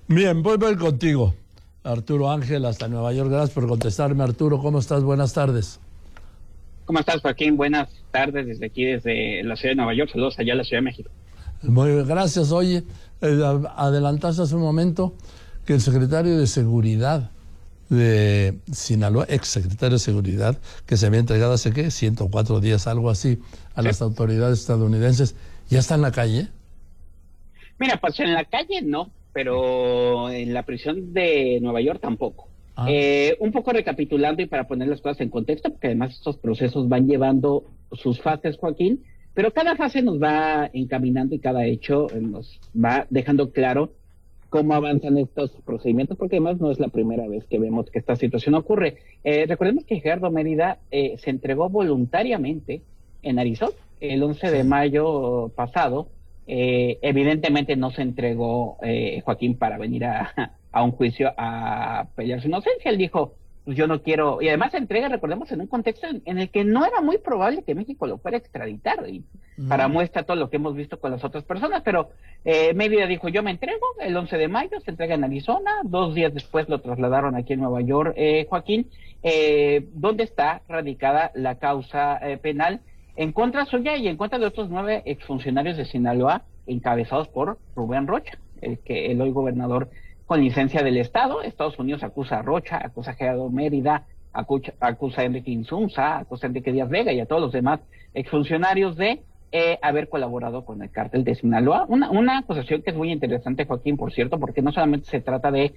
Bien, voy a ir contigo, Arturo Ángel, hasta Nueva York. Gracias por contestarme, Arturo. ¿Cómo estás? Buenas tardes. ¿Cómo estás, Joaquín? Buenas tardes desde aquí, desde la ciudad de Nueva York. Saludos allá a la Ciudad de México. Muy bien, gracias. Oye, adelantaste hace un momento que el secretario de Seguridad de Sinaloa, ex secretario de Seguridad, que se había entregado hace, ¿qué? 104 días, algo así, a las autoridades estadounidenses, ¿ya está en la calle? Mira, pues en la calle no, pero en la prisión de Nueva York tampoco. Ah, Un poco recapitulando y para poner las cosas en contexto, porque además estos procesos van llevando sus fases, Joaquín, pero cada fase nos va encaminando y cada hecho nos va dejando claro cómo avanzan estos procedimientos, porque además no es la primera vez que vemos que esta situación ocurre. Recordemos que Gerardo Mérida se entregó voluntariamente en Arizona el 11 sí. de mayo pasado. Evidentemente no se entregó Joaquín para venir a un juicio a pelear su inocencia. Él dijo, pues yo no quiero, y además se entrega, recordemos, en un contexto en el que no era muy probable que México lo fuera a extraditar, y para No. muestra todo lo que hemos visto con las otras personas, pero Mérida dijo, yo me entrego, el 11 de mayo se entrega en Arizona, 2 días después lo trasladaron aquí en Nueva York, Joaquín, donde está radicada la causa penal en contra suya y en contra de otros 9 exfuncionarios de Sinaloa, encabezados por Rubén Rocha, el hoy gobernador con licencia del Estado. Estados Unidos acusa a Rocha, acusa a Gerardo Mérida, acusa a Enrique Insunza, acusa a Enrique Díaz Vega y a todos los demás exfuncionarios de haber colaborado con el cártel de Sinaloa. Una acusación que es muy interesante, Joaquín, por cierto, porque no solamente se trata de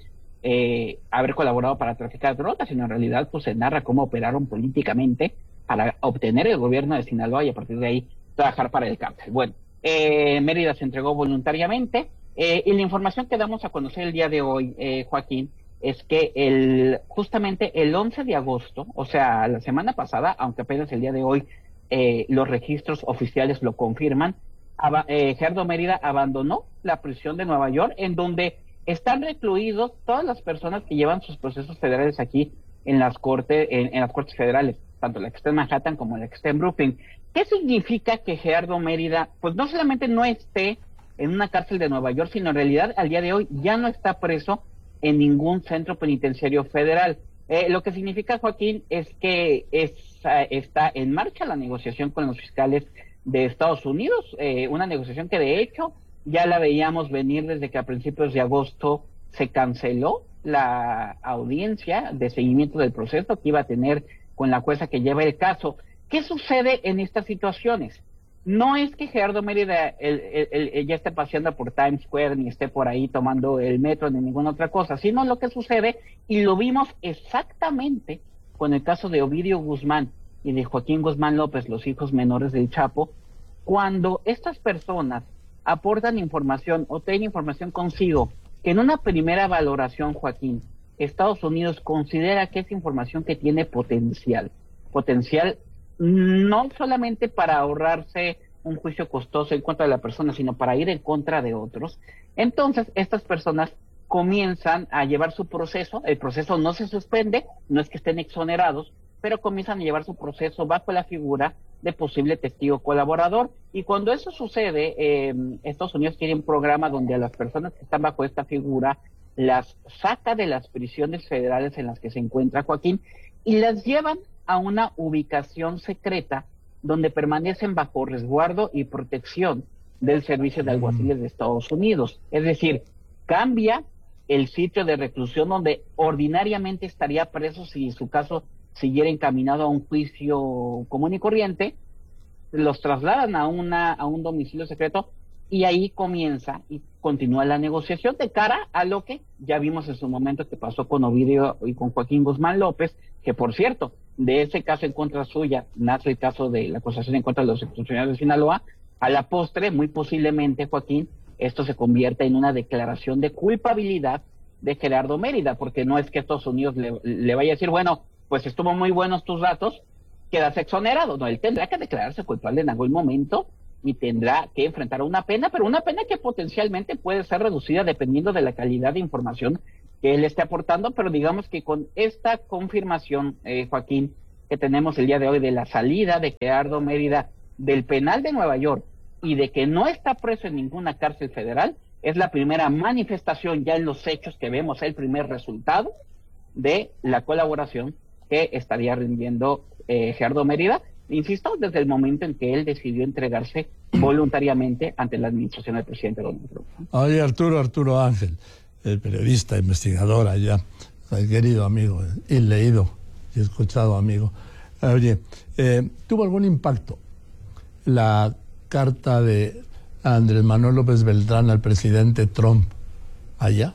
haber colaborado para traficar drogas, sino en realidad pues se narra cómo operaron políticamente para obtener el gobierno de Sinaloa y a partir de ahí trabajar para el cártel. Bueno, Mérida se entregó voluntariamente y la información que damos a conocer el día de hoy, Joaquín, es que justamente el 11 de agosto, o sea, la semana pasada, aunque apenas el día de hoy los registros oficiales lo confirman, Gerardo Mérida abandonó la prisión de Nueva York, en donde están recluidos todas las personas que llevan sus procesos federales aquí en las cortes, en las cortes federales, tanto la que está en Manhattan como la que está en Brooklyn. ¿Qué significa que Gerardo Mérida, pues no solamente no esté en una cárcel de Nueva York, sino en realidad al día de hoy ya no está preso en ningún centro penitenciario federal? Lo que significa, Joaquín, es que está en marcha la negociación con los fiscales de Estados Unidos, una negociación que de hecho ya la veíamos venir desde que a principios de agosto se canceló la audiencia de seguimiento del proceso que iba a tener con la jueza que lleva el caso. ¿Qué sucede en estas situaciones? No es que Gerardo Mérida ya esté paseando por Times Square, ni esté por ahí tomando el metro, ni ninguna otra cosa, sino lo que sucede, y lo vimos exactamente con el caso de Ovidio Guzmán y de Joaquín Guzmán López, los hijos menores del Chapo, cuando estas personas aportan información o tienen información consigo, que en una primera valoración, Joaquín, Estados Unidos considera que es información que tiene potencial no solamente para ahorrarse un juicio costoso en contra de la persona, sino para ir en contra de otros. Entonces, estas personas comienzan a llevar su proceso, el proceso no se suspende, no es que estén exonerados, pero comienzan a llevar su proceso bajo la figura de posible testigo colaborador. Y cuando eso sucede, Estados Unidos tiene un programa donde a las personas que están bajo esta figura las saca de las prisiones federales en las que se encuentra Joaquín y las llevan a una ubicación secreta donde permanecen bajo resguardo y protección del Servicio de Alguaciles de Estados Unidos. Es decir, cambia el sitio de reclusión donde ordinariamente estaría preso si su caso siguiera encaminado a un juicio común y corriente, los trasladan a un domicilio secreto y ahí comienza y continúa la negociación de cara a lo que ya vimos en su momento que pasó con Ovidio y con Joaquín Guzmán López, que por cierto, de ese caso en contra suya nace el caso de la acusación en contra de los exfuncionarios de Sinaloa. A la postre, muy posiblemente, Joaquín, esto se convierta en una declaración de culpabilidad de Gerardo Mérida, porque no es que Estados Unidos le vaya a decir, bueno, pues estuvo muy buenos tus datos, quedas exonerado. No, él tendrá que declararse culpable en algún momento y tendrá que enfrentar una pena, pero una pena que potencialmente puede ser reducida dependiendo de la calidad de información que él esté aportando, pero digamos que con esta confirmación, Joaquín, que tenemos el día de hoy de la salida de Gerardo Mérida del penal de Nueva York y de que no está preso en ninguna cárcel federal, es la primera manifestación ya en los hechos que vemos, el primer resultado de la colaboración que estaría rindiendo Gerardo Mérida, insisto, desde el momento en que él decidió entregarse voluntariamente ante la administración del presidente Donald Trump. Oye, Arturo Ángel, el periodista, investigador allá, el querido amigo, y leído y escuchado amigo. Oye, ¿tuvo algún impacto la carta de Andrés Manuel López Beltrán al presidente Trump allá?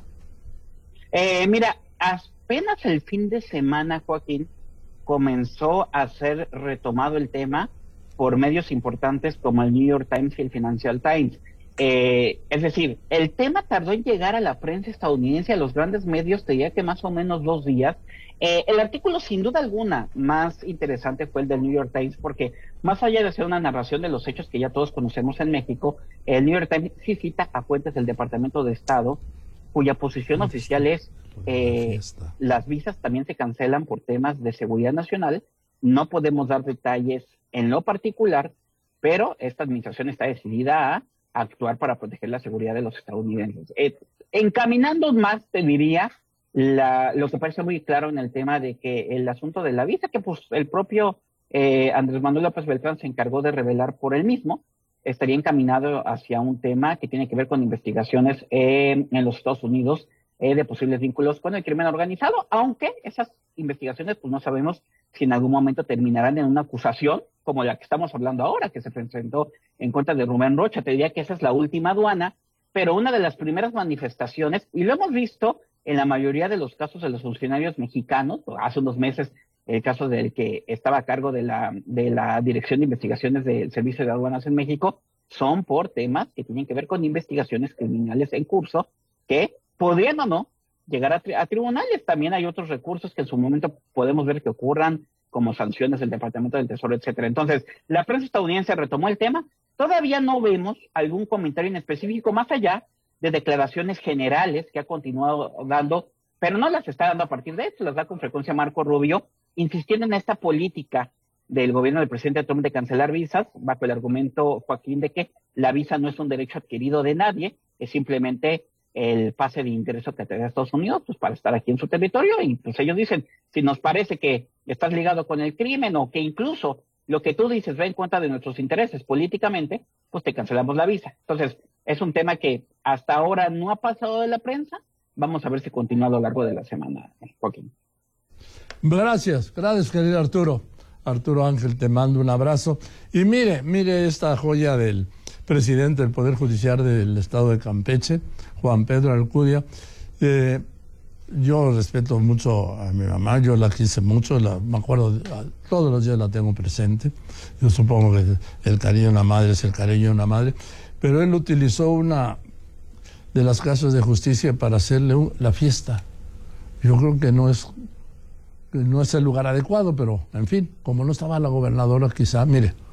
Mira, apenas el fin de semana, Joaquín, comenzó a ser retomado el tema por medios importantes como el New York Times y el Financial Times. Es decir, el tema tardó en llegar a la prensa estadounidense, a los grandes medios, te diría que más o menos 2 días. El artículo, sin duda alguna, más interesante fue el del New York Times, porque más allá de ser una narración de los hechos que ya todos conocemos en México, el New York Times sí cita a fuentes del Departamento de Estado, cuya posición oficial es las visas también se cancelan por temas de seguridad nacional. No podemos dar detalles en lo particular, pero esta administración está decidida a actuar para proteger la seguridad de los estadounidenses. Encaminando más, te diría, lo que parece muy claro en el tema de que el asunto de la visa, que pues el propio Andrés Manuel López Beltrán se encargó de revelar por él mismo, estaría encaminado hacia un tema que tiene que ver con investigaciones en los Estados Unidos de posibles vínculos con el crimen organizado, aunque esas investigaciones pues no sabemos si en algún momento terminarán en una acusación como la que estamos hablando ahora, que se presentó en contra de Rubén Rocha. Te diría que esa es la última aduana, pero una de las primeras manifestaciones, y lo hemos visto en la mayoría de los casos de los funcionarios mexicanos, hace unos meses el caso del que estaba a cargo de la Dirección de Investigaciones del Servicio de Aduanas en México, son por temas que tienen que ver con investigaciones criminales en curso que podrían o no llegar a tribunales. También hay otros recursos que en su momento podemos ver que ocurran, como sanciones del Departamento del Tesoro, etcétera. Entonces, la prensa estadounidense retomó el tema. Todavía no vemos algún comentario en específico, más allá de declaraciones generales que ha continuado dando, pero no las está dando a partir de esto, las da con frecuencia Marco Rubio, insistiendo en esta política del gobierno del presidente Trump de cancelar visas, bajo el argumento, Joaquín, de que la visa no es un derecho adquirido de nadie, es simplemente el pase de ingreso que te da Estados Unidos, pues para estar aquí en su territorio, y pues ellos dicen, si nos parece que estás ligado con el crimen o que incluso lo que tú dices va en contra de nuestros intereses políticamente, pues te cancelamos la visa. Entonces, es un tema que hasta ahora no ha pasado de la prensa. Vamos a ver si continúa a lo largo de la semana, Joaquín. Gracias, querido Arturo Ángel, te mando un abrazo. Y mire esta joya del presidente del Poder Judicial del Estado de Campeche, Juan Pedro Alcudia. Yo respeto mucho a mi mamá, yo la quise mucho, me acuerdo, todos los días la tengo presente. Yo supongo que el cariño de una madre es el cariño de una madre, pero él utilizó una de las casas de justicia para hacerle la fiesta. Yo creo que no es el lugar adecuado, pero en fin, como no estaba la gobernadora, quizá, mire,